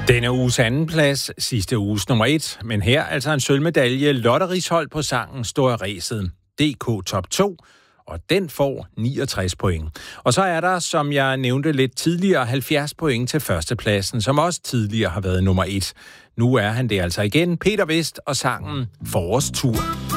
Denne uges andenplads, sidste uges nummer 1, men her altså en sølvmedalje. Lotte Risholt på sangen Står i ræset. DK Top 2, og den får 69 point. Og så er der, som jeg nævnte lidt tidligere, 70 point til førstepladsen, som også tidligere har været nummer 1. Nu er han det altså igen, Peter Vest og sangen Forårstur.